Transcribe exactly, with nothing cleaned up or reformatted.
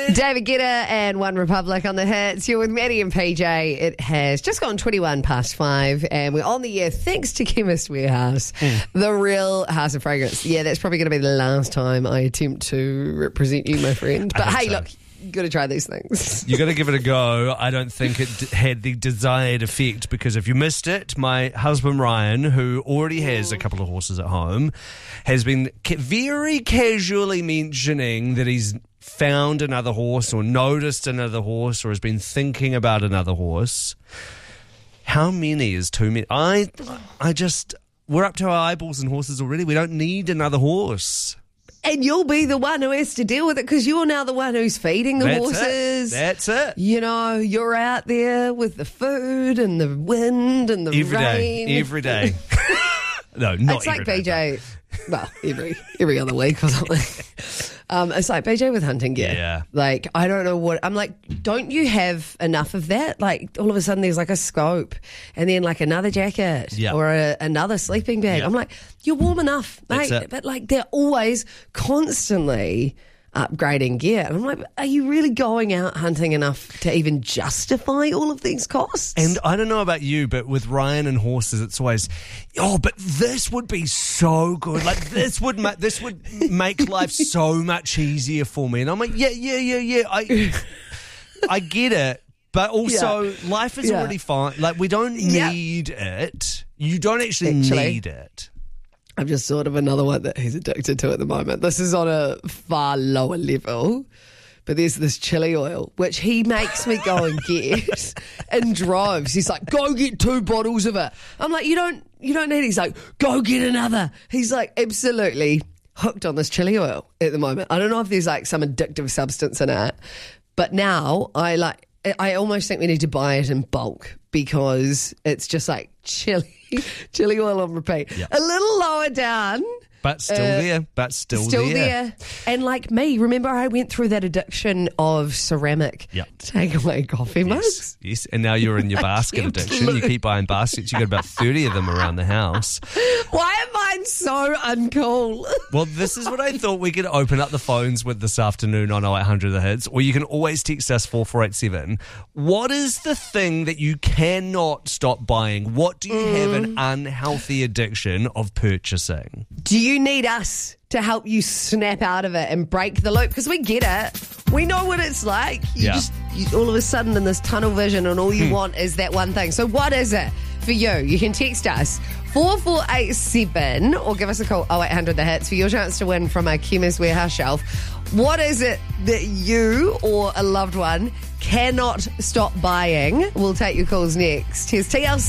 David Guetta and One Republic on the hits. You're with Maddie and P J. It has just gone twenty-one past five, and we're on the air thanks to Chemist Warehouse, mm. the real house of fragrance. Yeah, that's probably going to be the last time I attempt to represent you, my friend. But hey, so. look, you got to try these things. You got to give it a go. I don't think it d- had the desired effect, because if you missed it, my husband Ryan, who already has a couple of horses at home, has been ca- very casually mentioning that he's found another horse or noticed another horse or has been thinking about another horse. How many is too many? I, I just, we're up to our eyeballs in horses already. We don't need another horse. And you'll be the one who has to deal with it, because you're now the one who's feeding the That's horses. It. That's it. You know, you're out there with the food and the wind and the every rain. Day, every day. No, not it's every like day. B J, well, every every other week or something. Um, it's like B J with hunting gear. Yeah. Like, I don't know what, I'm like, don't you have enough of that? Like, all of a sudden there's like a scope and then like another jacket yeah. or a, another sleeping bag. Yeah. I'm like, you're warm enough, mate. But like, they're always constantly upgrading gear. And I'm like, are you really going out hunting enough to even justify all of these costs? And I don't know about you, but with Ryan and horses, it's always, oh, but this would be so good. Like, this would ma- this would make life so much easier for me. And I'm like, yeah, yeah, yeah, yeah. I, I get it. But also, yeah. life is yeah. already fine. Like, we don't need yeah. it. You don't actually, actually need it. I've just thought of another one that he's addicted to at the moment. This is on a far lower level, but there's this chili oil, which he makes me go and get in droves. He's like, go get two bottles of it. I'm like, you don't, you don't need it. He's like, go get another. He's like, absolutely hooked on this chili oil at the moment. I don't know if there's like some addictive substance in it, but now I like, I almost think we need to buy it in bulk, because it's just like chili. Chili oil on repeat. Yep. A little lower down. But still uh, there. But still, still there. there. And like me, remember I went through that addiction of ceramic yep. takeaway coffee yes. mugs? Yes, and now you're in your basket addiction. You keep buying baskets. You got about thirty of them around the house. Why am I so uncool? Well, this is what I thought we could open up the phones with this afternoon on oh eight hundred The Hits, or you can always text us four four eight seven. What is the thing that you cannot stop buying? What do you mm. have an unhealthy addiction of purchasing? Do you need us to help you snap out of it and break the loop? Because we get it. We know what it's like. You yeah. just you, all of a sudden in this tunnel vision, and all you hmm. want is that one thing. So what is it for you? You can text us four four eight seven or give us a call oh eight hundred The Hits for your chance to win from our Chemist Warehouse shelf. What is it that you or a loved one cannot stop buying? We'll take your calls next. Here's T L C.